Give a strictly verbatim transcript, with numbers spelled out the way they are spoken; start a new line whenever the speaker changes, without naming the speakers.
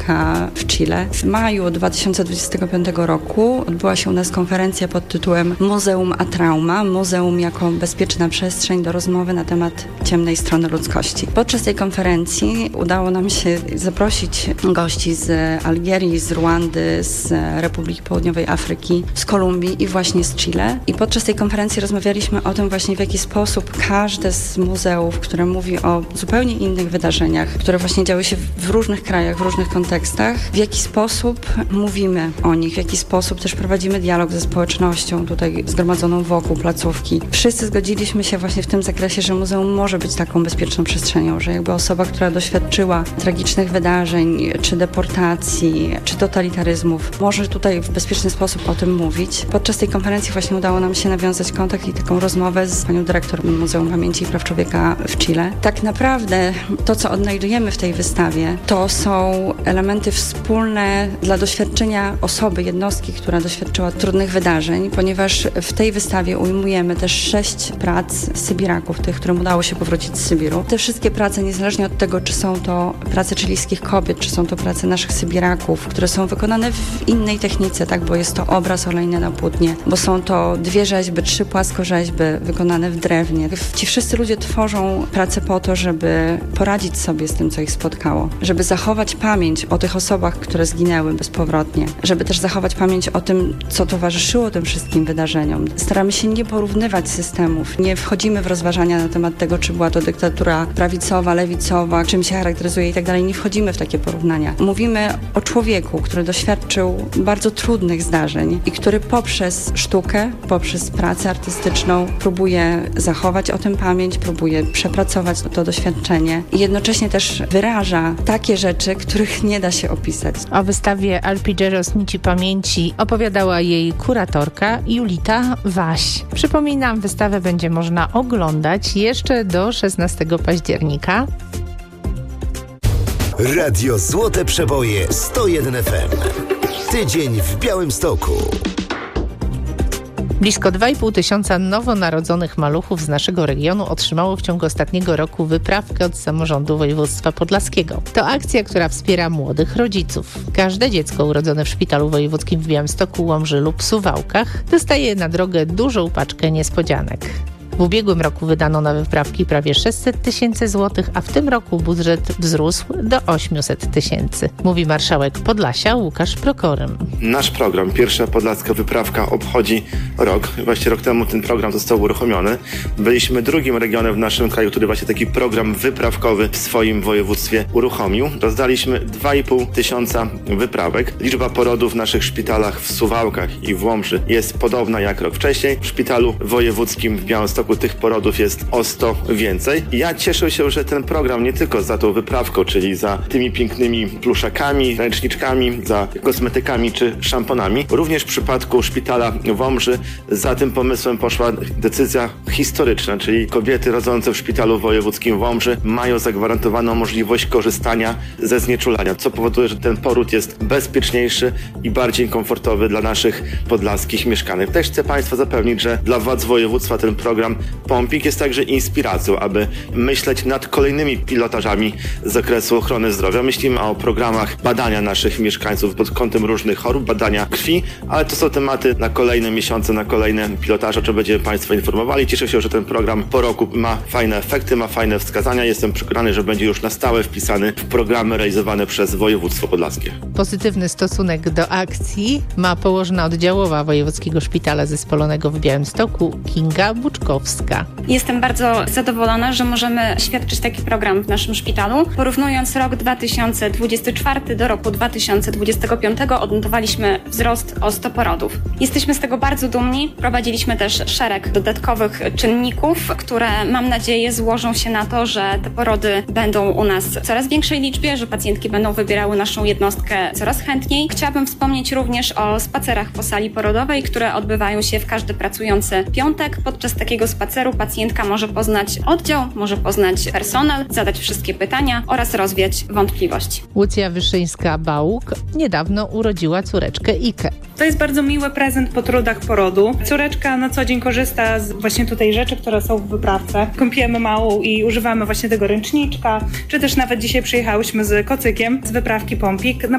w Chile. W maju dwa tysiące dwudziestego piątego roku odbyła się u nas konferencja pod tytułem Muzeum a Trauma. Muzeum jako bezpieczna przestrzeń do rozmowy na temat ciemnej strony ludzkości. Podczas tej konferencji udało nam się zaprosić gości z Algierii, z Rwandy, z Republiki Południowej Afryki, z Kolumbii i właśnie z Chile. I podczas tej konferencji rozmawialiśmy o tym właśnie, w jaki sposób każde z muzeów, które mówi o zupełnie innych wydarzeniach, które właśnie działy się w różnych krajach, w różnych kontekstach, w jaki sposób mówimy o nich, w jaki sposób też prowadzimy dialog ze społecznością tutaj zgromadzoną wokół placówki. Wszyscy zgodziliśmy się właśnie w tym zakresie, że muzeum może być taką bezpieczną przestrzenią, że jakby osoba, która doświadczyła tragicznych wydarzeń, czy deportacji, czy totalitaryzmów, może tutaj w bezpieczny sposób o tym mówić. Podczas tej konferencji właśnie udało nam się nawiązać kontakt i taką rozmowę z panią dyrektor Muzeum Pamięci i Praw Człowieka w Chile. Tak naprawdę to, co odnajdujemy w tej wystawie, to są elementy wspólne dla doświadczenia osoby, jednostki, która doświadczyła trudnych wydarzeń, ponieważ w tej wystawie ujmujemy też sześć prac Sybiraków, tych, którym udało się powrócić z Sybiru. Te wszystkie prace, niezależnie od tego, czy są to prace chilijskich kobiet, czy są to prace naszych Sybiraków, które są wykonane w innej technice, tak, bo jest to obraz olejny na płótnie, bo są to dwie rzeźby, trzy płaskorzeźby wykonane w drewnie. Ci wszyscy ludzie tworzą pracę po to, żeby poradzić sobie z tym, co ich spotkało, żeby zachować pamięć o tych osobach, które zginęły bezpowrotnie, żeby też zachować pamięć o tym, co towarzyszyło tym wszystkim wydarzeniom. Staramy się nie porównywać systemów, nie wchodzimy w rozważania na temat tego, czy była to dyktatura prawicowa, lewicowa, czym się charakteryzuje i tak dalej. Nie wchodzimy w takie porównania. Mówimy o człowieku, który doświadczył bardzo trudnych zdarzeń i który poprzez sztukę, poprzez pracę artystyczną próbuje zachować o tym pamięć, próbuje przepracować to doświadczenie i jednocześnie też wyraża takie rzeczy, których nie da się opisać.
O wystawie Arpilleros Nici Pamięci opowiadała jej kuratorka Julita Waś. Przypominam, wystawę będzie można oglądać jeszcze do szesnastego października.
Radio Złote Przeboje sto jeden F M. Tydzień w Białymstoku.
Blisko dwa i pół tysiąca nowonarodzonych maluchów z naszego regionu otrzymało w ciągu ostatniego roku wyprawkę od samorządu województwa podlaskiego. To akcja, która wspiera młodych rodziców. Każde dziecko urodzone w szpitalu wojewódzkim w Białymstoku, Łomży lub Suwałkach dostaje na drogę dużą paczkę niespodzianek. W ubiegłym roku wydano na wyprawki prawie sześćset tysięcy złotych, a w tym roku budżet wzrósł do osiemset tysięcy. Mówi marszałek Podlasia Łukasz Prokorym.
Nasz program Pierwsza Podlaska Wyprawka obchodzi rok. Właśnie rok temu ten program został uruchomiony. Byliśmy drugim regionem w naszym kraju, który właśnie taki program wyprawkowy w swoim województwie uruchomił. Rozdaliśmy dwa i pół tysiąca wyprawek. Liczba porodów w naszych szpitalach w Suwałkach i w Łomży jest podobna jak rok wcześniej. W szpitalu wojewódzkim w Białymstoku tych porodów jest o sto więcej. Ja cieszę się, że ten program nie tylko za tą wyprawką, czyli za tymi pięknymi pluszakami, ręczniczkami, za kosmetykami czy szamponami. Również w przypadku szpitala w Łomży za tym pomysłem poszła decyzja historyczna, czyli kobiety rodzące w szpitalu wojewódzkim w Łomży mają zagwarantowaną możliwość korzystania ze znieczulania, co powoduje, że ten poród jest bezpieczniejszy i bardziej komfortowy dla naszych podlaskich mieszkanek. Też chcę Państwa zapewnić, że dla władz województwa ten program Pompik jest także inspiracją, aby myśleć nad kolejnymi pilotażami z zakresu ochrony zdrowia. Myślimy o programach badania naszych mieszkańców pod kątem różnych chorób, badania krwi, ale to są tematy na kolejne miesiące, na kolejne pilotaże, o czym będziemy Państwa informowali. Cieszę się, że ten program po roku ma fajne efekty, ma fajne wskazania. Jestem przekonany, że będzie już na stałe wpisany w programy realizowane przez województwo podlaskie.
Pozytywny stosunek do akcji ma położna oddziałowa Wojewódzkiego Szpitala Zespolonego w Białymstoku Kinga Buczkowska.
Jestem bardzo zadowolona, że możemy świadczyć taki program w naszym szpitalu. Porównując rok dwa tysiące dwudziesty czwarty do roku dwa tysiące dwudziestego piątego odnotowaliśmy wzrost o sto porodów. Jesteśmy z tego bardzo dumni. Prowadziliśmy też szereg dodatkowych czynników, które mam nadzieję złożą się na to, że te porody będą u nas w coraz większej liczbie, że pacjentki będą wybierały naszą jednostkę coraz chętniej. Chciałabym wspomnieć również o spacerach po sali porodowej, które odbywają się w każdy pracujący piątek. Podczas takiego spaceru pacjentka może poznać oddział, może poznać personel, zadać wszystkie pytania oraz rozwiać wątpliwości.
Łucja Wyszyńska-Bałuk niedawno urodziła córeczkę Ikę.
To jest bardzo miły prezent po trudach porodu. Córeczka na co dzień korzysta z właśnie tutaj rzeczy, które są w wyprawce. Kąpiemy małą i używamy właśnie tego ręczniczka, czy też nawet dzisiaj przyjechałyśmy z kocykiem z wyprawki Pompik.